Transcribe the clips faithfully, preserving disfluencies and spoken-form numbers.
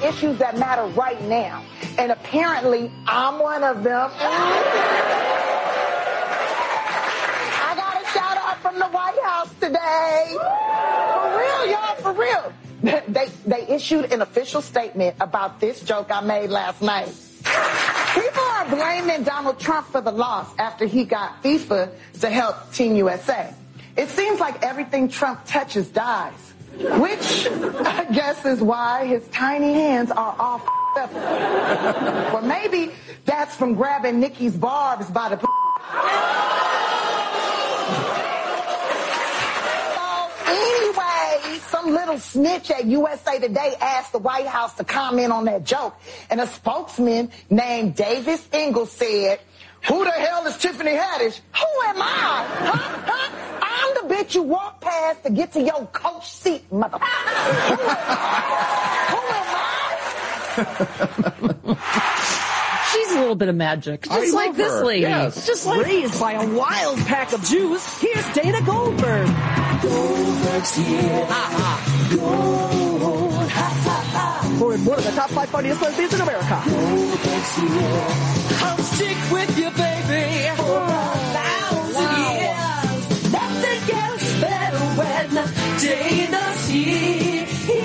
issues that matter right now. And apparently, I'm one of them. I got a shout out from the White House today. For real, y'all, for real. They, they issued an official statement about this joke I made last night. People are blaming Donald Trump for the loss after he got FIFA to help Team U S A. It seems like everything Trump touches dies, which I guess is why his tiny hands are all f***ed up. Or maybe that's from grabbing Nikki's barbs by the... Anyway, some little snitch at U S A Today asked the White House to comment on that joke, and a spokesman named Davis Ingalls said, "Who the hell is Tiffany Haddish? Who am I? Huh? Huh? I'm the bitch you walk past to get to your coach seat, mother. Who am I? She's a little bit of magic, just I like this her. lady. Yes. Just like Raised by a wild pack of Jews, here's Dana Goldberg. Goldberg's here. Ha-ha. Gold. Ha-ha-ha. For one of the top five funniest lesbians in America. Goldberg's here. I'll stick with you, baby. For a thousand wow. years. Nothing gets better when Dana's here.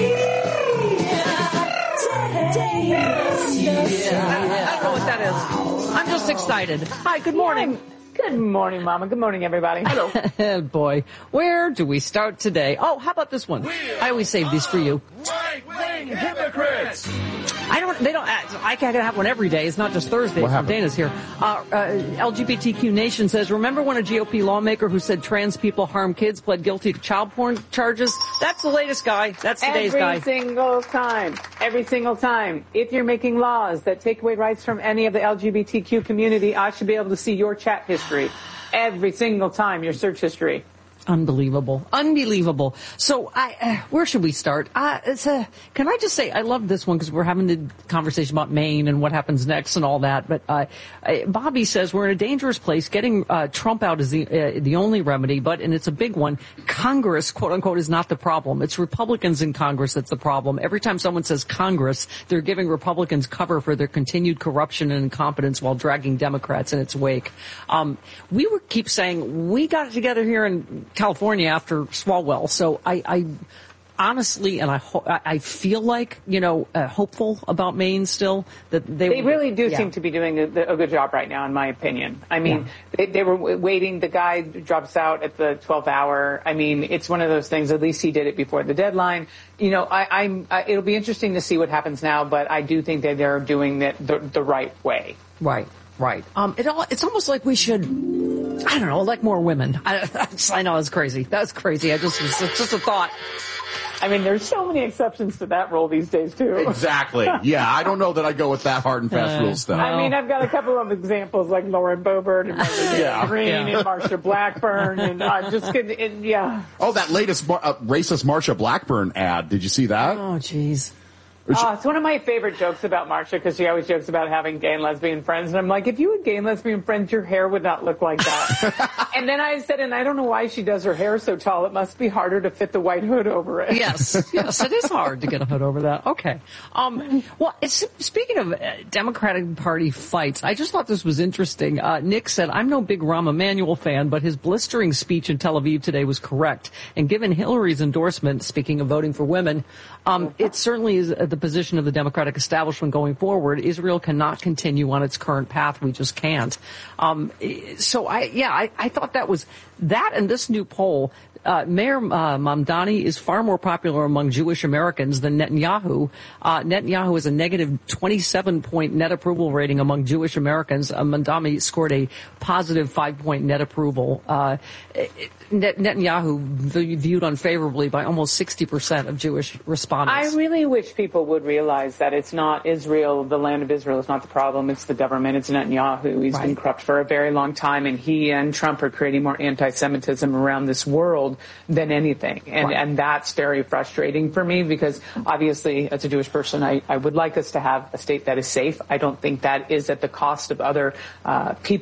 Dana's here. I don't know what that is. I'm just excited. Hi, good morning. Good morning, Mama. Good morning, everybody. Hello. Boy, where do we start today? Oh, how about this one? I always save these for you. Right-wing hypocrites. I don't, they don't, I can't have one every day. It's not just Thursday. What So happened? Dana's here. Uh, uh, L G B T Q Nation says, remember when a G O P lawmaker who said trans people harm kids pled guilty to child porn charges? That's the latest guy. That's today's Every guy. Every single time. Every single time. If you're making laws that take away rights from any of the L G B T Q community, I should be able to see your chat history. Every single time, your search history. Unbelievable. Unbelievable. So, I, uh, where should we start? Uh, it's a, can I just say, I love this one because we're having the conversation about Maine and what happens next and all that. But uh, uh, Bobby says we're in a dangerous place. Getting uh, Trump out is the uh, the only remedy, but, and it's a big one, Congress, quote unquote, is not the problem. It's Republicans in Congress that's the problem. Every time someone says Congress, they're giving Republicans cover for their continued corruption and incompetence while dragging Democrats in its wake. Um, we were keep saying we got it together here in California after Swalwell. So I, I honestly, and I, ho- I feel like, you know, uh, hopeful about Maine still. That They, they really do yeah. seem to be doing a, a good job right now, in my opinion. I mean, Yeah. they, they were waiting. The guy drops out at the twelfth hour. I mean, it's one of those things. At least he did it before the deadline. You know, I, I'm. I, it'll be interesting to see what happens now, but I do think that they're doing it the, the right way. Right. Right. Um, it all, it's almost like we should, I don't know, elect more women. I, I know it's crazy. That's crazy. I just, it's just a thought. I mean, there's so many exceptions to that rule these days, too. Exactly. Yeah, I don't know that I go with that hard and fast Uh, rule stuff. I mean, I've got a couple of examples like Lauren Boebert and Martha Yeah. Green Yeah. and Marsha Blackburn, and I'm just kidding. And, yeah. Oh, that latest Mar- uh, racist Marsha Blackburn ad. Did you see that? Oh, jeez. Oh, it's one of my favorite jokes about Marsha because she always jokes about having gay and lesbian friends. And I'm like, if you had gay and lesbian friends, your hair would not look like that. And then I said, and I don't know why she does her hair so tall. It must be harder to fit the white hood over it. Yes, yes, it is hard to get a hood over that. Okay. Um, well, it's, speaking of uh, Democratic Party fights, I just thought this was interesting. Uh, Nick said, I'm no big Rahm Emanuel fan, but his blistering speech in Tel Aviv today was correct. And given Hillary's endorsement, speaking of voting for women, um, it certainly is the position of the Democratic establishment going forward. Israel cannot continue on its current path. We just can't. Um, so I, yeah, I, I thought that was that, and this new poll. Uh, Mayor uh, Mamdani is far more popular among Jewish Americans than Netanyahu. Uh, Netanyahu has a negative twenty-seven point net approval rating among Jewish Americans. Uh, Mamdani scored a positive five point net approval. Uh, Net- Netanyahu v- viewed unfavorably by almost sixty percent of Jewish respondents. I really wish people would realize that it's not Israel, the land of Israel is not the problem. It's the government. It's Netanyahu. He's Right. been corrupt for a very long time, and he and Trump are creating more anti-Semitism around this world than anything. And, Right. and that's very frustrating for me because obviously as a Jewish person, I, I would like us to have a state that is safe. I don't think that is at the cost of other uh, people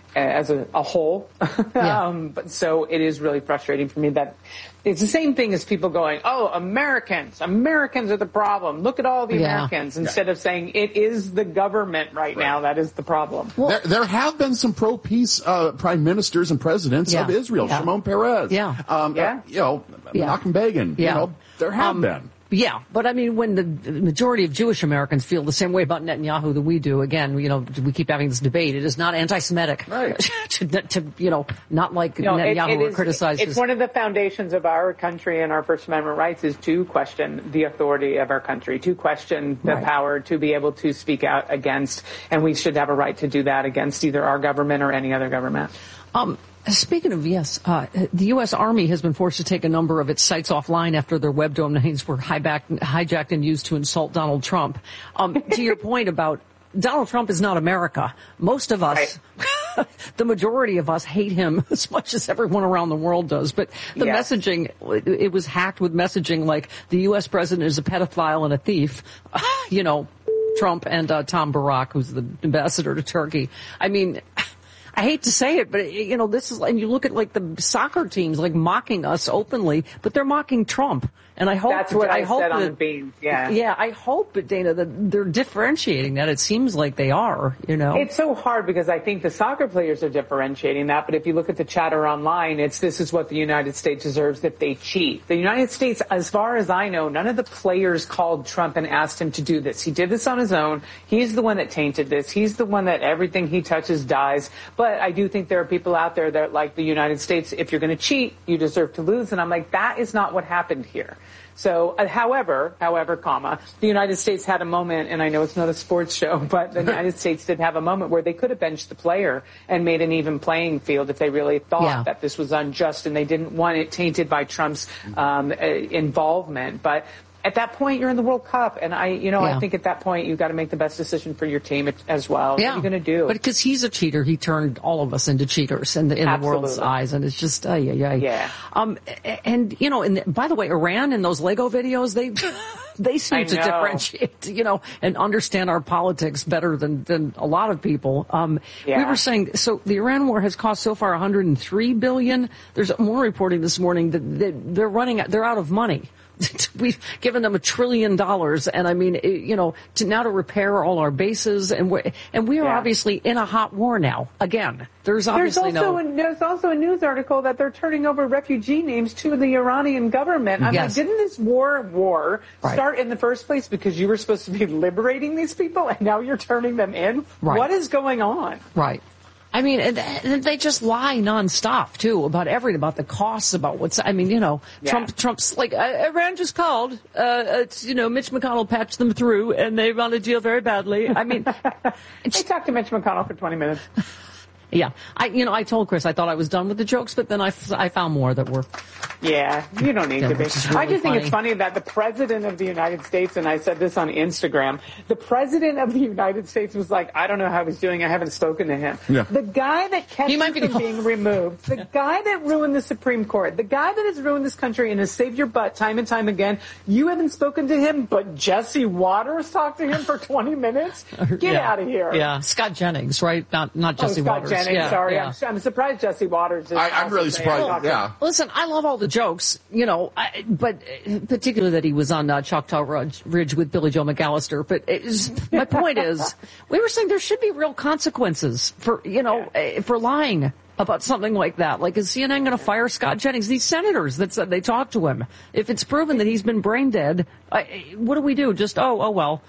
as a, a whole. Yeah. um, but so it is really frustrating for me that it's the same thing as people going, oh, Americans, Americans are the problem. Look at all the Yeah. Americans, instead of saying it is the government right, right. now that is the problem. Well, there, there have been some pro-peace uh, prime ministers and presidents Yeah. of Israel. Yeah. Shimon Peres. Yeah. Um, Yeah. Uh, you know, Yeah. Menachem Begin. Yeah. You know, there have Um, been. Yeah, but I mean, when the majority of Jewish Americans feel the same way about Netanyahu that we do, again, you know, we keep having this debate. It is not anti-Semitic Right. to, to, you know, not like No, it- Netanyahu it or is- criticize It's his- one of the foundations of our country and our First Amendment rights is to question the authority of our country, to question the Right. power, to be able to speak out against, and we should have a right to do that against either our government or any other government. Um, speaking of, yes, uh, the U S. Army has been forced to take a number of its sites offline after their web domains were hijacked, hijacked and used to insult Donald Trump. Um, to your point about Donald Trump is not America. Most of us, right. the majority of us hate him as much as everyone around the world does. But the Yeah. messaging, it was hacked with messaging like the U S president is a pedophile and a thief, you know, Trump and uh, Tom Barak, who's the ambassador to Turkey. I mean, I hate to say it, but, you know, this is, and you look at, like, the soccer teams, like, mocking us openly, but they're mocking Trump. And I hope That's what I, I hope said that, on the beans. Yeah. Yeah, I hope, Dana, that they're differentiating that. It seems like they are, you know. It's so hard because I think the soccer players are differentiating that, but if you look at the chatter online, it's this is what the United States deserves if they cheat. The United States, as far as I know, none of the players called Trump and asked him to do this. He did this on his own. He's the one that tainted this. He's the one that everything he touches dies. But I do think there are people out there that, like the United States, if you're going to cheat, you deserve to lose. And I'm like, that is not what happened here. So, uh, however, however, comma, the United States had a moment, and I know it's not a sports show, but the United States did have a moment where they could have benched the player and made an even playing field if they really thought Yeah. that this was unjust and they didn't want it tainted by Trump's um, uh, involvement. But at that point, you're in the World Cup, and I, you know, Yeah. I think at that point you've got to make the best decision for your team as well. Yeah. What are you going to do? But because he's a cheater, he turned all of us into cheaters in the, in the world's Absolutely. eyes, and it's just, uh, yeah, yeah. Yeah. Um, and, you know, and by the way, Iran in those Lego videos, they, they seem I to know. differentiate, you know, and understand our politics better than, than a lot of people. Um, Yeah. we were saying, so the Iran war has cost so far one hundred three billion dollars. There's more reporting this morning that that they're running, they're out of money. We've given them a trillion dollars, and I mean, it, you know, to now to repair all our bases, and we're, and we are Yeah. obviously in a hot war now. Again, there's There's obviously also, no. a, there's also a news article that they're turning over refugee names to the Iranian government. I'm Yes. like, didn't this war war Right. start in the first place because you were supposed to be liberating these people, and now you're turning them in? Right. What is going on? Right. I mean, and, and they just lie nonstop too about everything, about the costs, about what's. I mean, you know, Yeah. Trump. Trump's like uh, Iran just called. Uh, it's, you know, Mitch McConnell patched them through, and they want to deal very badly. I mean, I talked to Mitch McConnell for twenty minutes. yeah. I, you know, I told Chris I thought I was done with the jokes, but then I, f- I found more that were. Yeah, you don't need Yeah, to be. which is I really just think funny. it's funny that the president of the United States, and I said this on Instagram, the president of the United States was like, I don't know how he's doing. I haven't spoken to him. Yeah. The guy that kept He him might be from the- being removed, the guy that ruined the Supreme Court, the guy that has ruined this country and has saved your butt time and time again, you haven't spoken to him, but Jesse Waters talked to him for twenty minutes? Get Yeah. out of here. Yeah, Scott Jennings, right? Not not Oh, Jesse Scott Waters. Jennings, Yeah, sorry. yeah. I'm, I'm surprised Jesse Waters is I, I'm also really saying surprised. talking. Yeah. Listen, I love all the jokes, you know, I, but uh, particularly that he was on uh, Choctaw Ridge, Ridge with Billy Joe McAllister. But it is, my point is, we were saying there should be real consequences for, you know, uh, for lying about something like that. Like, is C N N going to fire Scott Jennings? These senators that said they talked to him. If it's proven that he's been brain dead, I, what do we do? Just, oh, oh, well.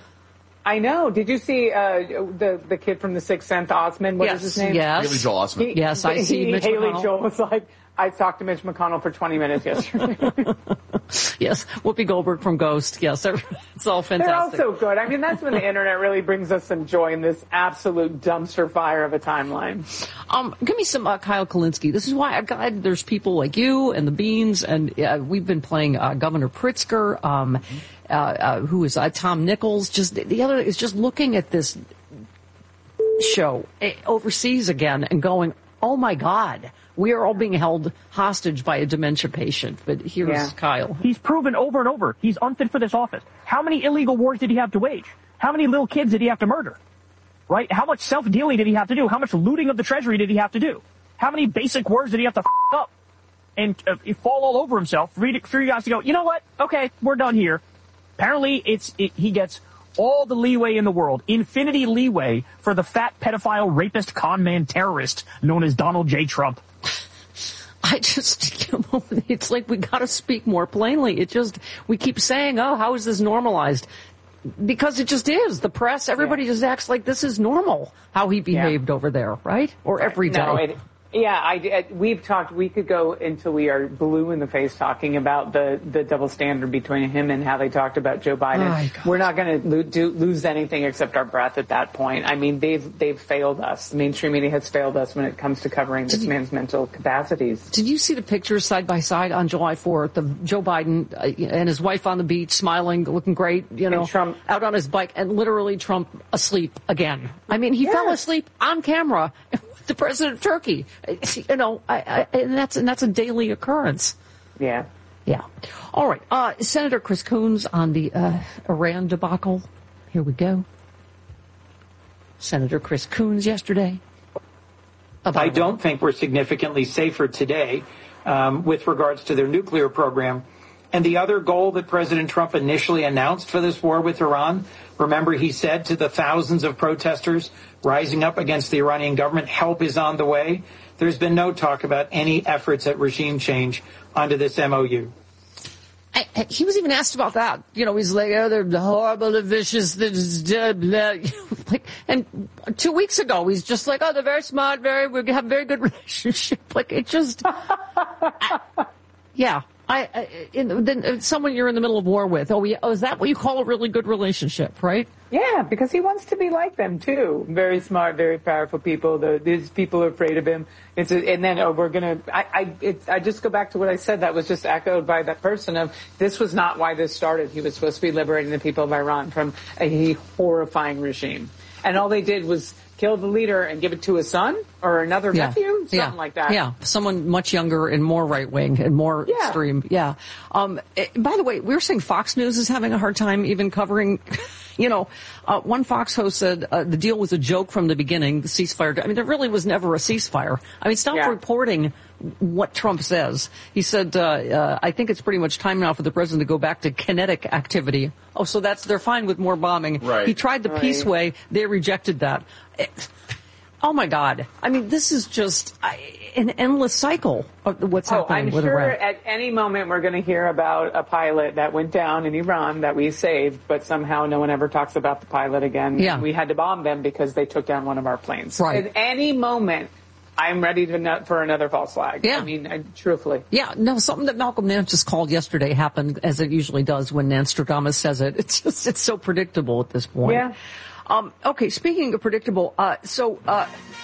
I know. Did you see uh, the the kid from The Sixth Sense, Osmond? What yes, is his name? yes. Haley Joel Osment. He- Yes, I see he- Mitch Haley McConnell. Joel was like, I talked to Mitch McConnell for twenty minutes yesterday. Yes, Whoopi Goldberg from Ghost. Yes, it's all They're fantastic. also good. I mean, that's when the internet really brings us some joy in this absolute dumpster fire of a timeline. Um, give me some uh, Kyle Kalinske. This is why I'm glad there's people like you and the Beans, and uh, we've been playing uh, Governor Pritzker, um, uh, uh, who is uh, Tom Nichols. Just the other is just looking at this show uh, overseas again and going, oh my God, we are all being held hostage by a dementia patient. But here's Yeah. Kyle. He's proven over and over he's unfit for this office. How many illegal wars did he have to wage? How many little kids did he have to murder? right? How much self-dealing did he have to do? How much looting of the Treasury did he have to do? How many basic words did he have to f*** up and uh, fall all over himself for you guys to go, you know what? Okay, we're done here. Apparently, it's it, he gets all the leeway in the world, infinity leeway for the fat pedophile, rapist, con man, terrorist known as Donald J. Trump. I just, you know, it's like we got to speak more plainly. It just, we keep saying, oh, how is this normalized? Because it just is. The press, everybody yeah. just acts like this is normal, how he behaved yeah. over there, right? Or every day. No, it, yeah, I, we've talked, we could go until we are blue in the face talking about the, the double standard between him and how they talked about Joe Biden. Oh, we're not going to lo- do, lose anything except our breath at that point. I mean, they've they've failed us. The mainstream media has failed us when it comes to covering this man's mental capacities. Did you see the pictures side by side on July fourth of Joe Biden and his wife on the beach, smiling, looking great, you know, Trump out on his bike, and literally Trump asleep again? I mean, he yeah. fell asleep on camera. The president of Turkey, you know, I, I, and that's and that's a daily occurrence. Yeah, yeah. All right, uh, Senator Chris Coons on the uh, Iran debacle. Here we go. Senator Chris Coons yesterday. I Iran. don't think we're significantly safer today um, with regards to their nuclear program. And the other goal that President Trump initially announced for this war with Iran, remember he said to the thousands of protesters rising up against the Iranian government, help is on the way. There's been no talk about any efforts at regime change under this M O U. I, I, he was even asked about that. You know, he's like, oh, they're horrible, they're vicious, they're dead, blah. Like, and two weeks ago, he's just like, oh, they're very smart, very, we have a very good relationship. Like, it just, I, yeah. I, I in, then someone you're in the middle of war with. Oh, yeah, oh, is that what you call a really good relationship, right? Yeah, because he wants to be like them too. Very smart, very powerful people. The, these people are afraid of him. It's a, and then oh, we're gonna. I I, it's, I just go back to what I said. That was just echoed by that person. Of this was not why this started. He was supposed to be liberating the people of Iran from a horrifying regime, and all they did was kill the leader and give it to his son or another yeah. nephew, something yeah. like that. Yeah, someone much younger and more right-wing and more yeah. extreme. Yeah. Um, it, by the way, we were saying Fox News is having a hard time even covering, you know, uh, one Fox host said uh, the deal was a joke from the beginning, the ceasefire. I mean, there really was never a ceasefire. I mean, stop yeah. reporting what Trump says. He said, uh, uh, I think it's pretty much time now for the president to go back to kinetic activity. Oh, so that's, they're fine with more bombing. Right. He tried the right. peace way. They rejected that. It, oh my God. I mean, this is just I, an endless cycle of what's oh, happening I'm with sure Iran. at any moment we're going to hear about a pilot that went down in Iran that we saved, but somehow no one ever talks about the pilot again. Yeah. We had to bomb them because they took down one of our planes. Right. At any moment, I'm ready to nut for another false flag. Yeah. I mean, I, truthfully. Yeah, no, something that Malcolm Nance just called yesterday happened, as it usually does when Nostradamus says it. It's just, it's so predictable at this point. Yeah. Um, okay, speaking of predictable, uh, so, uh,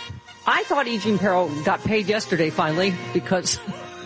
I thought E. Jean Carroll got paid yesterday finally because,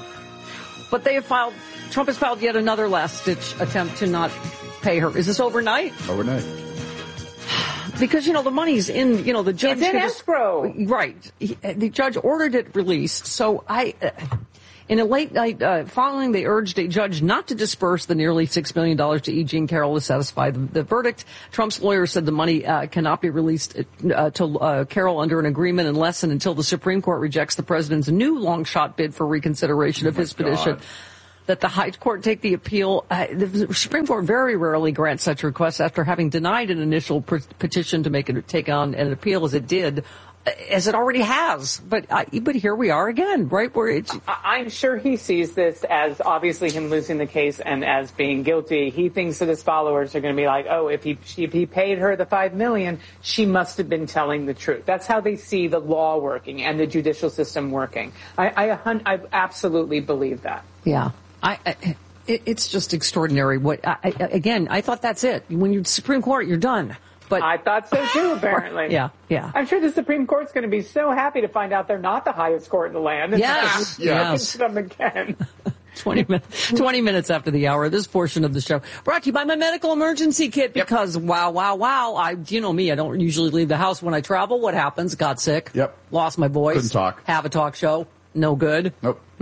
but they have filed, Trump has filed yet another last-ditch attempt to not pay her. Is this overnight? Overnight. Because, you know, the money's in, you know, the judge... It's in just, escrow. Right. He, the judge ordered it released. So I, uh, in a late night uh, filing, they urged a judge not to disperse the nearly six million dollars to E. Jean Carroll to satisfy the, the verdict. Trump's lawyer said the money uh, cannot be released uh, to uh, Carroll under an agreement unless and until the Supreme Court rejects the president's new long-shot bid for reconsideration oh of his petition. God. That the High Court take the appeal. Uh, the Supreme Court very rarely grants such requests after having denied an initial pre- petition to make it take on an appeal as it did, as it already has. But uh, but here we are again, right? Where it's. I'm sure he sees this as obviously him losing the case and as being guilty. He thinks that his followers are going to be like, oh, if he if he paid her the five million dollars, she must have been telling the truth. That's how they see the law working and the judicial system working. I I, I absolutely believe that. Yeah. I, I it, it's just extraordinary. What I, I, again? I thought that's it. When you Supreme Court, you're done. But I thought so too. Apparently, yeah, yeah. I'm sure the Supreme Court's going to be so happy to find out they're not the highest court in the land. And yes, yes. Them again. twenty minutes, twenty minutes after the hour. This portion of the show brought to you by my medical emergency kit. Because yep. wow, wow, wow. I, you know me. I don't usually leave the house when I travel. What happens? Got sick. Yep. Lost my voice. Couldn't talk. Have a talk show. No good. Nope. Mm.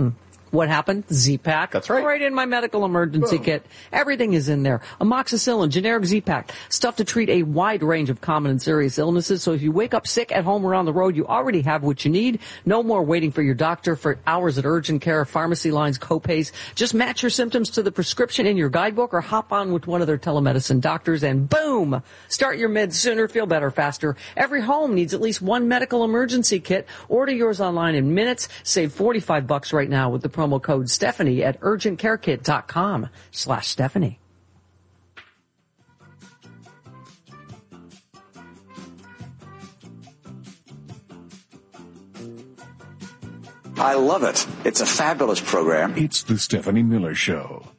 What happened? Z-Pack. That's right. Right in my medical emergency Boom. kit. Everything is in there. Amoxicillin, generic Z-Pack, stuff to treat a wide range of common and serious illnesses. So if you wake up sick at home or on the road, you already have what you need. No more waiting for your doctor for hours at urgent care, pharmacy lines, copays. Just match your symptoms to the prescription in your guidebook or hop on with one of their telemedicine doctors and boom! Start your meds sooner, feel better faster. Every home needs at least one medical emergency kit. Order yours online in minutes. Save forty-five bucks right now with the promo code Stephanie at urgentcarekit.com slash Stephanie. I love it. It's a fabulous program. It's the Stephanie Miller Show.